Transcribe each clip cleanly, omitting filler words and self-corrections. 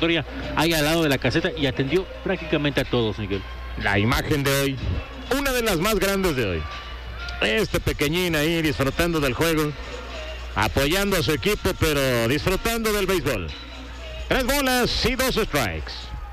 convocatoria ahí al lado de la caseta y atendió prácticamente a todos, Miguel. La imagen de hoy, una de las más grandes de hoy. Este pequeñín ahí disfrutando del juego, apoyando a su equipo, pero disfrutando del béisbol. 3 bolas y 2 strikes.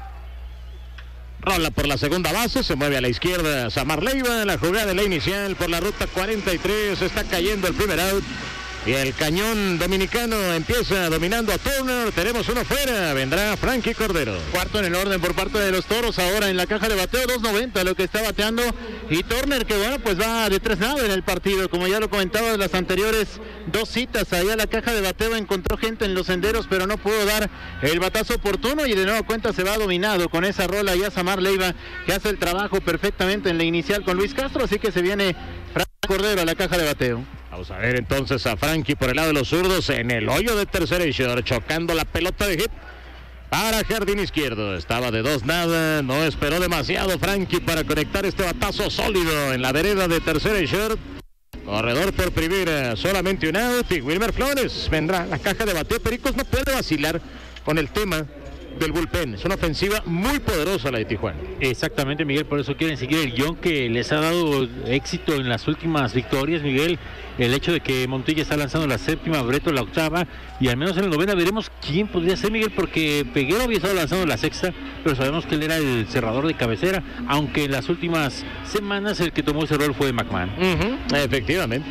Rola por la segunda base, se mueve a la izquierda Samar Leiva, la jugada de la inicial por la ruta 43, está cayendo el primer out. Y el cañón dominicano empieza dominando a Turner. Tenemos uno fuera. Vendrá Frankie Cordero. Cuarto en el orden por parte de los Toros. Ahora en la caja de bateo, 2.90 lo que está bateando. Y Turner, que bueno, pues va de 3-0 en el partido. Como ya lo comentaba en las anteriores 2 citas, allá la caja de bateo encontró gente en los senderos, pero no pudo dar el batazo oportuno. Y de nueva cuenta se va dominado con esa rola. Ya Samar Leiva, que hace el trabajo perfectamente en la inicial con Luis Castro. Así que se viene Frankie Cordero a la caja de bateo. Vamos a ver entonces a Frankie por el lado de los zurdos en el hoyo de tercera y short, chocando la pelota de hit para jardín izquierdo. Estaba de 2-0, no esperó demasiado Frankie para conectar este batazo sólido en la vereda de tercera y short. Corredor por primera, solamente un out y Wilmer Flores vendrá a la caja de bateo. Pericos no puede vacilar con el tema del bullpen. Es una ofensiva muy poderosa la de Tijuana. Exactamente, Miguel, por eso quieren seguir el guión que les ha dado éxito en las últimas victorias, Miguel. El hecho de que Montilla está lanzando la séptima, Breto la octava, y al menos en la novena veremos quién podría ser, Miguel, porque Peguero había estado lanzando la sexta, pero sabemos que él era el cerrador de cabecera, aunque en las últimas semanas el que tomó ese rol fue McMahon. Efectivamente.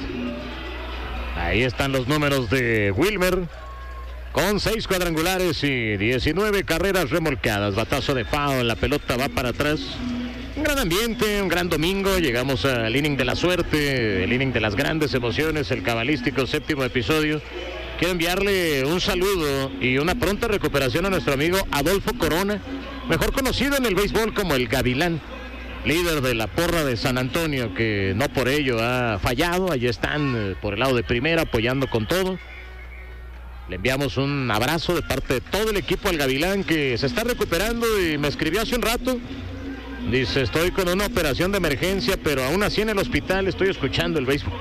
Ahí están los números de Wilmer, con 6 cuadrangulares y 19 carreras remolcadas. Batazo de foul, la pelota va para atrás. Un gran ambiente, un gran domingo. Llegamos al inning de la suerte, el inning de las grandes emociones, el cabalístico 7º episodio. Quiero enviarle un saludo y una pronta recuperación a nuestro amigo Adolfo Corona, mejor conocido en el béisbol como el Gavilán, líder de la porra de San Antonio, que no por ello ha fallado. Allí están por el lado de primera apoyando con todo. Le enviamos un abrazo de parte de todo el equipo al Gavilán, que se está recuperando y me escribió hace un rato. Dice, estoy con una operación de emergencia, pero aún así en el hospital estoy escuchando el béisbol.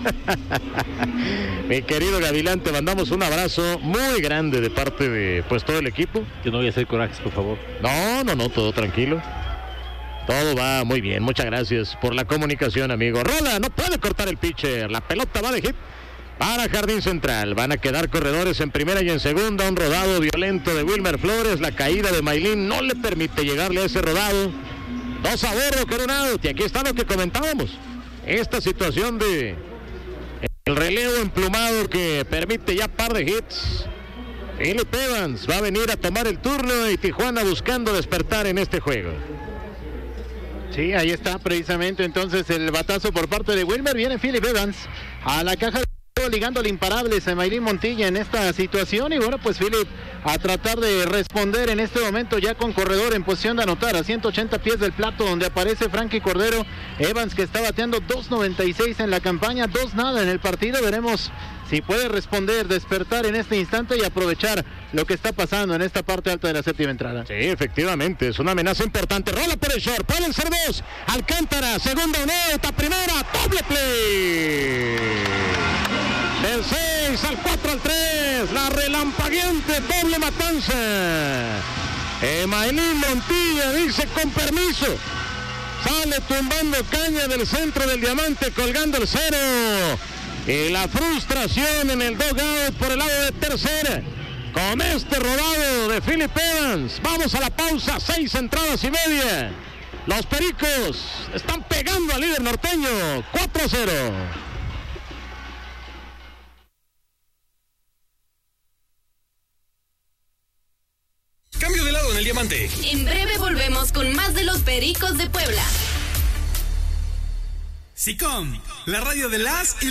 Mi querido Gavilán, te mandamos un abrazo muy grande de parte de pues todo el equipo. Yo no voy a hacer corajes, por favor. No, todo tranquilo. Todo va muy bien, muchas gracias por la comunicación, amigo. Rola, no puede cortar el pitcher, la pelota va de hit para jardín central. Van a quedar corredores en primera y en segunda. Un rodado violento de Wilmer Flores. La caída de Maylin no le permite llegarle a ese rodado. 2-0 con un out. Y aquí está lo que comentábamos. Esta situación de el relevo emplumado que permite ya par de hits. Philip Evans va a venir a tomar el turno y Tijuana buscando despertar en este juego. Sí, ahí está precisamente entonces el batazo por parte de Wilmer. Viene Philip Evans a la caja de ligando al imparable Semailín Montilla en esta situación. Y bueno, pues Philip a tratar de responder en este momento ya con corredor en posición de anotar a 180 pies del plato, donde aparece Frankie Cordero. Evans, que está bateando 2.96 en la campaña, 2-0 en el partido. Veremos si puede responder, despertar en este instante y aprovechar lo que está pasando en esta parte alta de la séptima entrada. Sí, efectivamente, es una amenaza importante. Rola por el short, pueden ser 2. Alcántara, segunda unidad, primera, doble play. Del 6 al 4 al 3, la relampagueante doble matanza. Emailín Montilla dice con permiso. Sale tumbando caña del centro del diamante, colgando el 0. Y la frustración en el dugout por el lado de tercera. Con este rodado de Philip Evans. Vamos a la pausa, 6 entradas y media. Los Pericos están pegando al líder norteño, 4-0. Cambio de lado en el diamante. En breve volvemos con más de los Pericos de Puebla. SICOM, la radio de las y